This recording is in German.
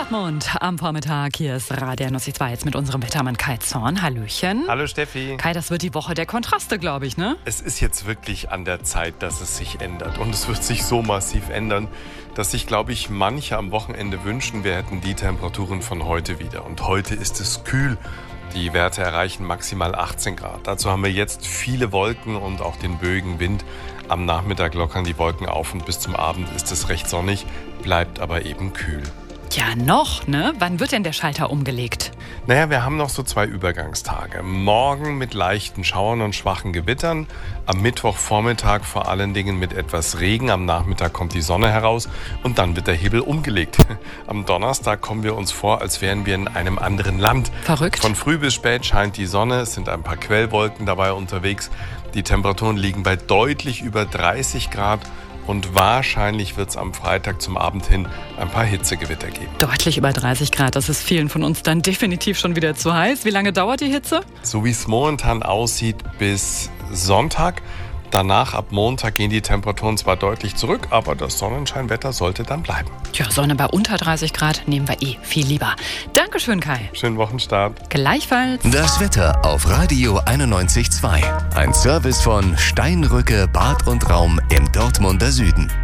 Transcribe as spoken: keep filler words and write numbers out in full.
Dortmund am Vormittag. Hier ist Radio N O S zwei jetzt mit unserem Wettermann Kai Zorn. Hallöchen. Hallo Steffi. Kai, das wird die Woche der Kontraste, glaube ich, ne? Es ist jetzt wirklich an der Zeit, dass es sich ändert. Und es wird sich so massiv ändern, dass sich, glaube ich, manche am Wochenende wünschen, wir hätten die Temperaturen von heute wieder. Und heute ist es kühl. Die Werte erreichen maximal achtzehn Grad. Dazu haben wir jetzt viele Wolken und auch den böigen Wind. Am Nachmittag lockern die Wolken auf und bis zum Abend ist es recht sonnig, bleibt aber eben kühl. Ja, noch, ne? Wann wird denn der Schalter umgelegt? Naja, wir haben noch so zwei Übergangstage. Morgen mit leichten Schauern und schwachen Gewittern. Am Mittwochvormittag vor allen Dingen mit etwas Regen. Am Nachmittag kommt die Sonne heraus und dann wird der Hebel umgelegt. Am Donnerstag kommen wir uns vor, als wären wir in einem anderen Land. Verrückt. Von früh bis spät scheint die Sonne. Es sind ein paar Quellwolken dabei unterwegs. Die Temperaturen liegen bei deutlich über dreißig Grad. Und wahrscheinlich wird es am Freitag zum Abend hin ein paar Hitzegewitter geben. Deutlich über dreißig Grad, das ist vielen von uns dann definitiv schon wieder zu heiß. Wie lange dauert die Hitze? So wie es momentan aussieht, bis Sonntag. Danach, ab Montag, gehen die Temperaturen zwar deutlich zurück, aber das Sonnenscheinwetter sollte dann bleiben. Ja, Sonne bei unter dreißig Grad nehmen wir eh viel lieber. Dankeschön, Kai. Schönen Wochenstart. Gleichfalls. Das Wetter auf Radio einundneunzig Komma zwei. Ein Service von Steinrücke Bad und Raum im Dortmunder Süden.